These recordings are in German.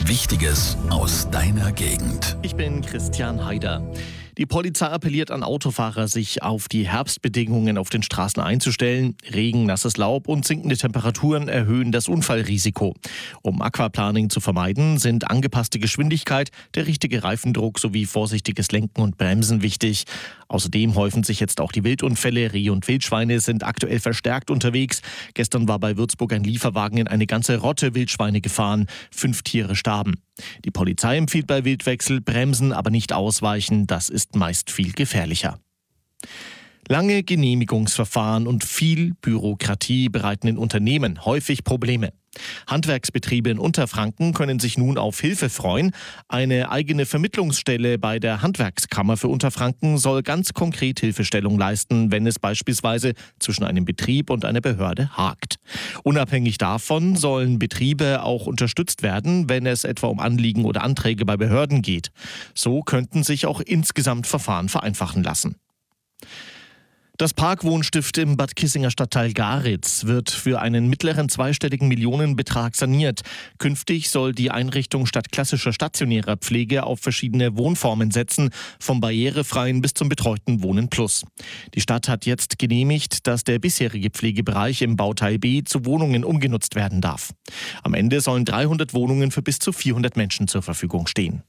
Wichtiges aus deiner Gegend. Ich bin Christian Haider. Die Polizei appelliert an Autofahrer, sich auf die Herbstbedingungen auf den Straßen einzustellen. Regen, nasses Laub und sinkende Temperaturen erhöhen das Unfallrisiko. Um Aquaplaning zu vermeiden, sind angepasste Geschwindigkeit, der richtige Reifendruck sowie vorsichtiges Lenken und Bremsen wichtig. Außerdem häufen sich jetzt auch die Wildunfälle. Rehe und Wildschweine sind aktuell verstärkt unterwegs. Gestern war bei Würzburg ein Lieferwagen in eine ganze Rotte Wildschweine gefahren. 5 Tiere starben. Die Polizei empfiehlt bei Wildwechsel bremsen, aber nicht ausweichen. Das ist meist viel gefährlicher. Lange Genehmigungsverfahren und viel Bürokratie bereiten in Unternehmen häufig Probleme. Handwerksbetriebe in Unterfranken können sich nun auf Hilfe freuen. Eine eigene Vermittlungsstelle bei der Handwerkskammer für Unterfranken soll ganz konkret Hilfestellung leisten, wenn es beispielsweise zwischen einem Betrieb und einer Behörde hakt. Unabhängig davon sollen Betriebe auch unterstützt werden, wenn es etwa um Anliegen oder Anträge bei Behörden geht. So könnten sich auch insgesamt Verfahren vereinfachen lassen. Das Parkwohnstift im Bad Kissinger Stadtteil Garitz wird für einen mittleren zweistelligen Millionenbetrag saniert. Künftig soll die Einrichtung statt klassischer stationärer Pflege auf verschiedene Wohnformen setzen, vom barrierefreien bis zum betreuten Wohnen Plus. Die Stadt hat jetzt genehmigt, dass der bisherige Pflegebereich im Bauteil B zu Wohnungen umgenutzt werden darf. Am Ende sollen 300 Wohnungen für bis zu 400 Menschen zur Verfügung stehen.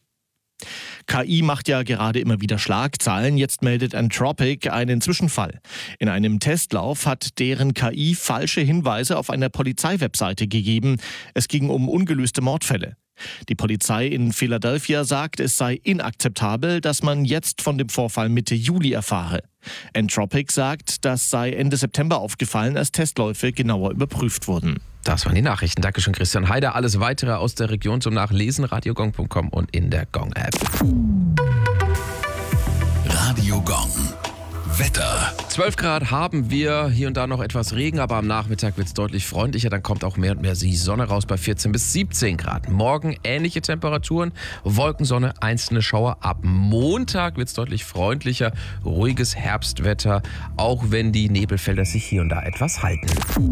KI macht ja gerade immer wieder Schlagzeilen. Jetzt meldet Anthropic einen Zwischenfall. In einem Testlauf hat deren KI falsche Hinweise auf einer Polizeiwebseite gegeben. Es ging um ungelöste Mordfälle. Die Polizei in Philadelphia sagt, es sei inakzeptabel, dass man jetzt von dem Vorfall Mitte Juli erfahre. Anthropic sagt, das sei Ende September aufgefallen, als Testläufe genauer überprüft wurden. Das waren die Nachrichten. Dankeschön, Christian Haider. Alles Weitere aus der Region zum Nachlesen, radiogong.com und in der Gong-App. Radio Gong. Wetter. 12 Grad haben wir, hier und da noch etwas Regen, aber am Nachmittag wird es deutlich freundlicher. Dann kommt auch mehr und mehr die Sonne raus bei 14 bis 17 Grad. Morgen ähnliche Temperaturen, Wolkensonne, einzelne Schauer. Ab Montag wird es deutlich freundlicher, ruhiges Herbstwetter, auch wenn die Nebelfelder sich hier und da etwas halten.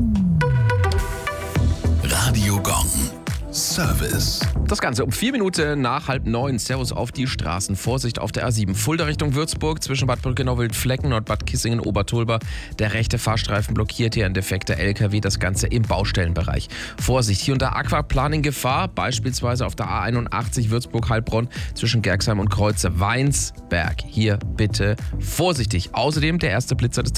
Radio Gong. Service. Das Ganze um 4 Minuten nach 8:30. Servus auf die Straßen. Vorsicht auf der A7. Fulda Richtung Würzburg zwischen Bad Brückenau-Wildflecken und Bad Kissingen-Obertolba. Der rechte Fahrstreifen blockiert hier ein defekter LKW. Das Ganze im Baustellenbereich. Vorsicht, hier unter Aquaplaning-Gefahr. Beispielsweise auf der A81 Würzburg-Heilbronn zwischen Gerxheim und Kreuze-Weinsberg. Hier bitte vorsichtig. Außerdem der erste Blitzer des